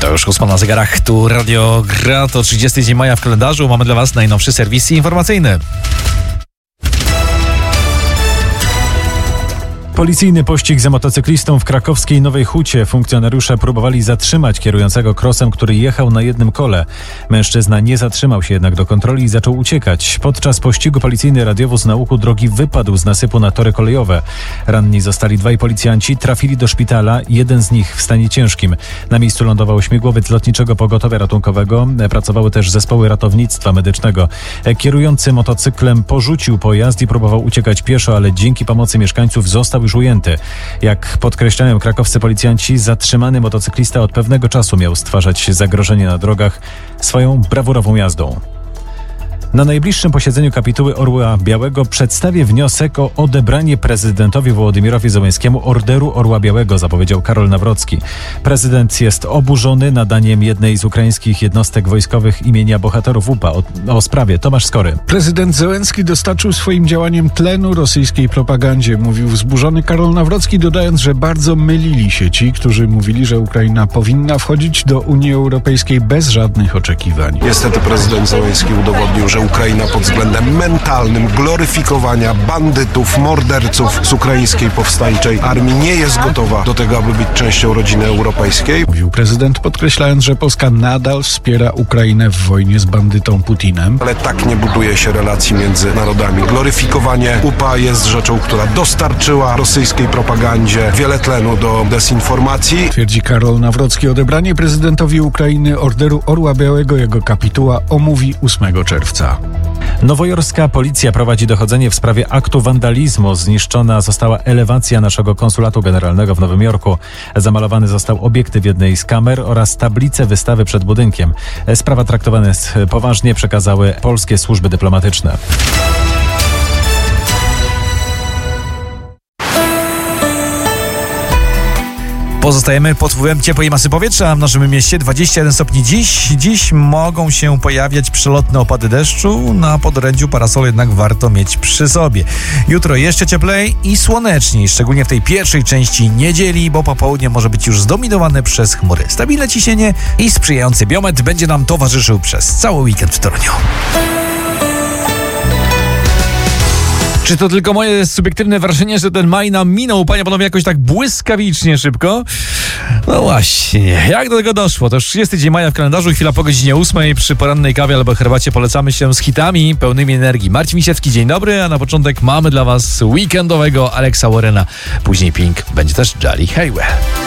To już 8 na zegarach, tu Radio Gra, to 30 dzień maja w kalendarzu. Mamy dla Was najnowszy serwis informacyjny. Policyjny pościg za motocyklistą w krakowskiej Nowej Hucie. Funkcjonariusze próbowali zatrzymać kierującego crossem, który jechał na jednym kole. Mężczyzna nie zatrzymał się jednak do kontroli i zaczął uciekać. Podczas pościgu policyjny radiowóz na łuku drogi wypadł z nasypu na tory kolejowe. Ranni zostali dwaj policjanci, trafili do szpitala, jeden z nich w stanie ciężkim. Na miejscu lądował śmigłowiec Lotniczego Pogotowia Ratunkowego. Pracowały też zespoły ratownictwa medycznego. Kierujący motocyklem porzucił pojazd i próbował uciekać pieszo, ale dzięki pomocy mieszkańców został już ujęty. Jak podkreślają krakowscy policjanci, zatrzymany motocyklista od pewnego czasu miał stwarzać zagrożenie na drogach swoją brawurową jazdą. Na najbliższym posiedzeniu kapituły Orła Białego przedstawię wniosek o odebranie prezydentowi Wołodymyrowi Zełenskiemu Orderu Orła Białego, zapowiedział Karol Nawrocki. Prezydent jest oburzony nadaniem jednej z ukraińskich jednostek wojskowych imienia bohaterów UPA. O sprawie Tomasz Skory. Prezydent Zełenski dostarczył swoim działaniem tlenu rosyjskiej propagandzie, mówił wzburzony Karol Nawrocki, dodając, że bardzo mylili się ci, którzy mówili, że Ukraina powinna wchodzić do Unii Europejskiej bez żadnych oczekiwań. Niestety prezydent Zełenski udowodnił, że Ukraina pod względem mentalnym gloryfikowania bandytów, morderców z ukraińskiej powstańczej armii nie jest gotowa do tego, aby być częścią rodziny europejskiej. Mówił prezydent, podkreślając, że Polska nadal wspiera Ukrainę w wojnie z bandytą Putinem. Ale tak nie buduje się relacji między narodami. Gloryfikowanie UPA jest rzeczą, która dostarczyła rosyjskiej propagandzie wiele tlenu do dezinformacji. Twierdzi Karol Nawrocki, odebranie prezydentowi Ukrainy Orderu Orła Białego jego kapituła omówi 8 czerwca. Nowojorska policja prowadzi dochodzenie w sprawie aktu wandalizmu. Zniszczona została elewacja naszego konsulatu generalnego w Nowym Jorku. Zamalowany został obiektyw jednej z kamer oraz tablice wystawy przed budynkiem. Sprawa traktowana jest poważnie, przekazały polskie służby dyplomatyczne. Pozostajemy pod wpływem ciepłej masy powietrza w naszym mieście. 21 stopni dziś mogą się pojawiać przelotne opady deszczu. Na podorędziu parasol jednak warto mieć przy sobie. Jutro jeszcze cieplej i słoneczniej, szczególnie w tej pierwszej części niedzieli, bo popołudnie może być już zdominowane przez chmury. Stabilne ciśnienie i sprzyjający biometr będzie nam towarzyszył przez cały weekend w Toruniu. Czy to tylko moje subiektywne wrażenie, że ten maj nam minął, panie panowie, jakoś tak błyskawicznie szybko? No właśnie, jak do tego doszło? To już 30 dzień maja w kalendarzu, chwila po godzinie 8 przy porannej kawie albo herbacie polecamy się z hitami pełnymi energii. Marcin Misiewski, dzień dobry, a na początek mamy dla was weekendowego Alexa Warrena, później Pink, będzie też Jolly Haywell.